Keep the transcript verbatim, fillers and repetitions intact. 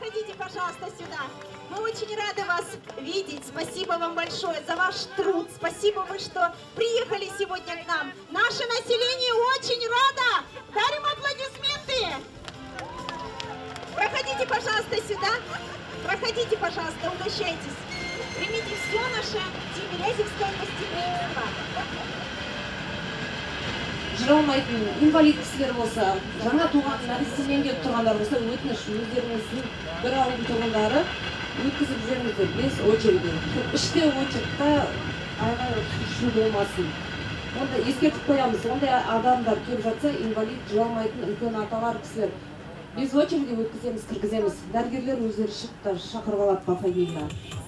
Проходите, пожалуйста, сюда. Мы очень рады вас видеть. Спасибо вам большое за ваш труд. Спасибо вы, что приехали сегодня к нам. Наше население очень рада. Дарим аплодисменты. Проходите, пожалуйста, сюда. Проходите, пожалуйста, угощайтесь. Примите все наше Тимирязевское гостеприимство. Жыралмайтын инвалид кісілер болса, жаңа туған нәрестемен келіп тұрғандар болса, өтініш өздеріңіздің бір ауылдың тұрғындары өткізіп жүріңіздер бес очереден. Іште очередта айға шу болмасын. Онда ескертіп қоямыз, ондай адамдар келіп жатса, инвалид жыралмайтын үлкен аталар кісілер без очереди өткіземіз, кіргіземіз. Дәрігерлер өздері шықта шақырып алады по фамилия.